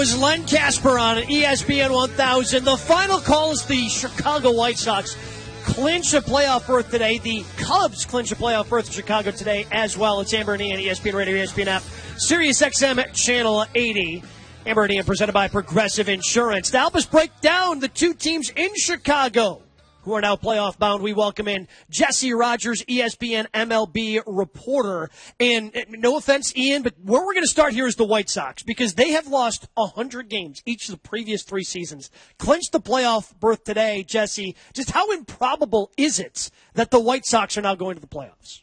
was Len Casper on ESPN 1000. The final call is the Chicago White Sox clinch a playoff berth today. The Cubs clinch a playoff berth in Chicago today as well. It's Amber and Ian, ESPN Radio, ESPN app, Sirius XM Channel 80. Amber and Ian presented by Progressive Insurance. To help us break down the two teams in Chicago who are now playoff bound, we welcome in Jesse Rogers, ESPN MLB reporter. And no offense, Ian, but where we're going to start here is the White Sox, because they have lost 100 games each of the previous 3 seasons. Clinched the playoff berth today, Jesse. Just how improbable is it that the White Sox are now going to the playoffs?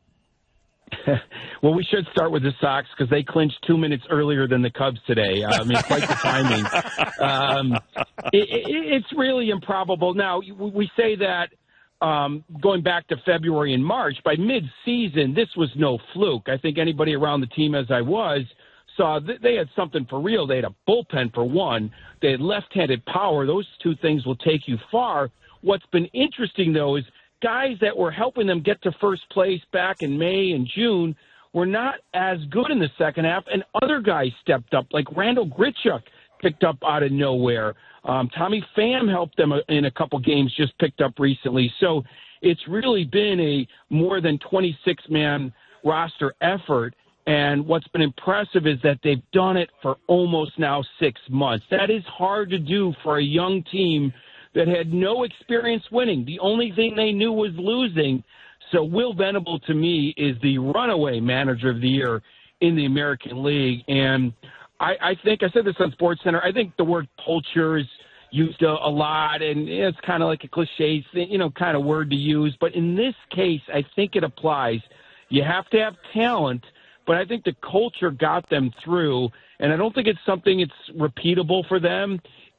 Well, we should start with the Sox because they clinched 2 minutes earlier than the Cubs today. Quite the timing. It's really improbable. Now, we say that going back to February and March, by mid-season, this was no fluke. I think anybody around the team, as I was, saw that they had something for real. They had a bullpen for one. They had left-handed power. Those two things will take you far. What's been interesting, though, is guys that were helping them get to first place back in May and June were not as good in the second half, and other guys stepped up, like Randall Grichuk picked up out of nowhere. Tommy Pham helped them in a couple games, just picked up recently. So it's really been a more than 26-man roster effort, and what's been impressive is that they've done it for almost now 6 months. That is hard to do for a young team that had no experience winning. The only thing they knew was losing. So Will Venable, to me, is the runaway manager of the year in the American League. And I think, I said this on SportsCenter, I think the word culture is used a lot, and it's kind of like a cliche thing, kind of word to use. But in this case, I think it applies. You have to have talent, but I think the culture got them through. And I don't think it's something it's repeatable for them.